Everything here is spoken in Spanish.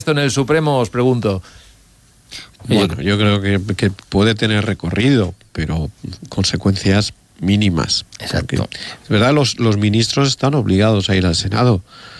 Esto en el Supremo, os pregunto. Bueno, yo creo que puede tener recorrido, pero consecuencias mínimas. Exacto. Porque, es verdad, los ministros están obligados a ir al Senado,